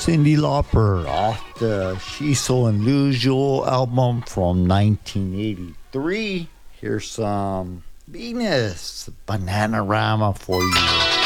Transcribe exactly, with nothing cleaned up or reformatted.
Cyndi Lauper off the She's So Unusual album from nineteen eighty-three. Here's some Venus Bananarama for you.